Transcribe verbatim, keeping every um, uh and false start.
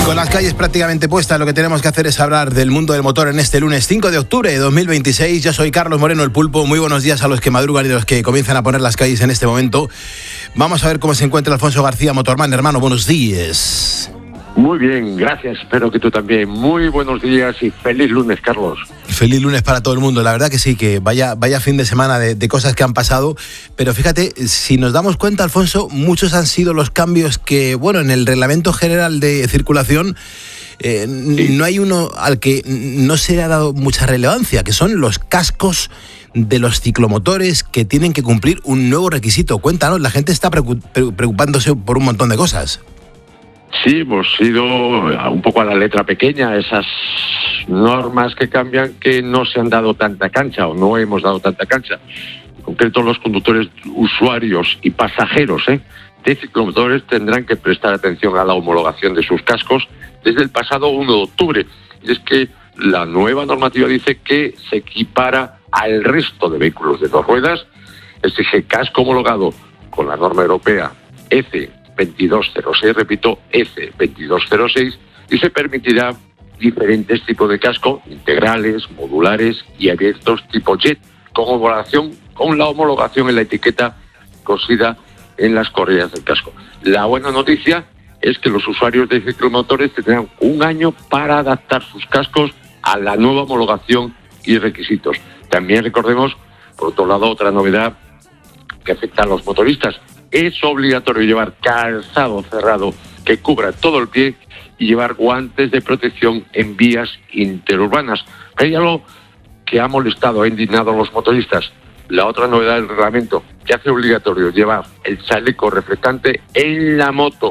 Con las calles prácticamente puestas, lo que tenemos que hacer es hablar del mundo del motor en este lunes cinco de octubre de dos mil veintiséis. Yo soy Carlos Moreno, el Pulpo. Muy buenos días a los que madrugan y a los que comienzan a poner las calles en este momento. Vamos a ver cómo se encuentra Alfonso García, Motorman. Hermano, buenos días. Muy bien, gracias. Espero que tú también. Muy buenos días y feliz lunes, Carlos. Feliz lunes para todo el mundo. La verdad que sí, que vaya, vaya fin de semana de, de cosas que han pasado. Pero fíjate, si nos damos cuenta, Alfonso, muchos han sido los cambios que, bueno, en el Reglamento General de Circulación eh, sí. no hay uno al que no se le ha dado mucha relevancia, que son los cascos de los ciclomotores que tienen que cumplir un nuevo requisito. Cuéntanos, la gente está preocupándose por un montón de cosas. Sí, hemos ido un poco a la letra pequeña, esas normas que cambian que no se han dado tanta cancha o no hemos dado tanta cancha. En concreto, los conductores, usuarios y pasajeros ¿eh? de ciclomotores tendrán que prestar atención a la homologación de sus cascos desde el pasado uno de octubre. Y es que la nueva normativa dice que se equipara al resto de vehículos de dos ruedas, exige casco homologado con la norma europea E C veintidós cero seis, repito, E C veintidós cero seis, y se permitirá diferentes tipos de casco, integrales, modulares y abiertos tipo Jet, con homologación, con la homologación en la etiqueta cosida en las correas del casco. La buena noticia es que los usuarios de ciclomotores tendrán un año para adaptar sus cascos a la nueva homologación y requisitos. También recordemos, por otro lado, otra novedad que afecta a los motoristas. Es obligatorio llevar calzado cerrado que cubra todo el pie y llevar guantes de protección en vías interurbanas. Hay algo que ha molestado, ha indignado a los motoristas. La otra novedad del reglamento que hace obligatorio llevar el chaleco reflectante en la moto